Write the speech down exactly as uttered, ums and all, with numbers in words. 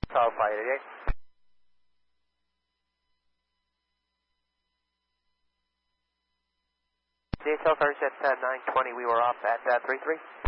Tower Flight eighty-eight. D H L first at uh, nine twenty, we were off at uh, three three.